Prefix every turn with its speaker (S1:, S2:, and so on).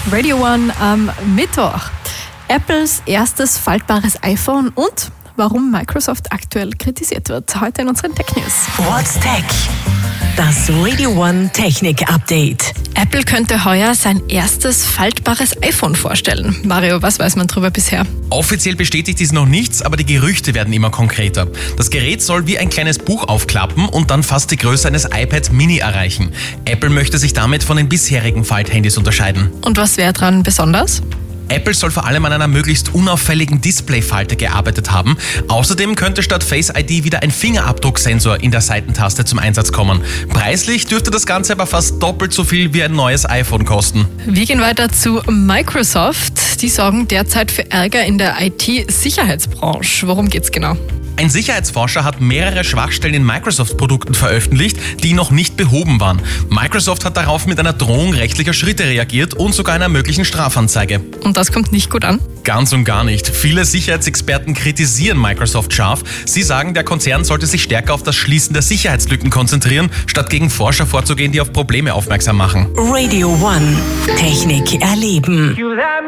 S1: Radio One am Mittwoch. Apples erstes faltbares iPhone und warum Microsoft aktuell kritisiert wird. Heute in unseren Tech News.
S2: What's Tech? Das Radio One Technik Update.
S1: Apple könnte heuer sein erstes faltbares iPhone vorstellen. Mario, was weiß man darüber bisher?
S3: Offiziell bestätigt ist noch nichts, aber die Gerüchte werden immer konkreter. Das Gerät soll wie ein kleines Buch aufklappen und dann fast die Größe eines iPad Mini erreichen. Apple möchte sich damit von den bisherigen Falthandys unterscheiden.
S1: Und was wäre dran besonders?
S3: Apple soll vor allem an einer möglichst unauffälligen Displayfalte gearbeitet haben. Außerdem könnte statt Face ID wieder ein Fingerabdrucksensor in der Seitentaste zum Einsatz kommen. Preislich dürfte das Ganze aber fast doppelt so viel wie ein neues iPhone kosten.
S1: Wir gehen weiter zu Microsoft. Die sorgen derzeit für Ärger in der IT-Sicherheitsbranche. Worum geht's genau?
S3: Ein Sicherheitsforscher hat mehrere Schwachstellen in Microsoft-Produkten veröffentlicht, die noch nicht behoben waren. Microsoft hat darauf mit einer Drohung rechtlicher Schritte reagiert und sogar einer möglichen Strafanzeige.
S1: Und das kommt nicht gut an?
S3: Ganz und gar nicht. Viele Sicherheitsexperten kritisieren Microsoft scharf. Sie sagen, der Konzern sollte sich stärker auf das Schließen der Sicherheitslücken konzentrieren, statt gegen Forscher vorzugehen, die auf Probleme aufmerksam machen.
S2: Radio One Technik erleben.